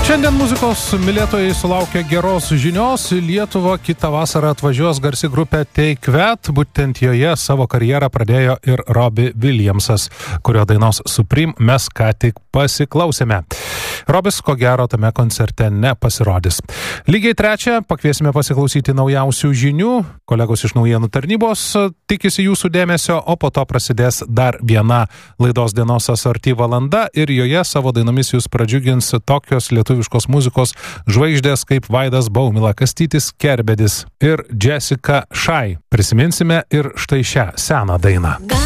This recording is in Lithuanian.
Šiandien muzikos mylėtojai sulaukia geros žinios. Į Lietuvą kitą vasarą atvažiuos garsi grupė Take That. Būtent joje savo karjerą pradėjo ir Robbie Williamsas, kurio dainos Supreme mes ką tik pasiklausėme. Robis, ko gero, tame koncerte nepasirodys. Lygiai 3 pakviesime pasiklausyti naujausių žinių. Kolegos iš naujienų tarnybos tikisi jūsų dėmesio, o po to prasidės dar viena laidos dienos asorti valanda ir joje savo dainomis jūs pradžiugins tokios lietuviškos muzikos žvaigždės kaip Vaidas Baumila, Kastytis Kerbedis ir Jessica Shy. Prisiminsime ir štai šią seną dainą.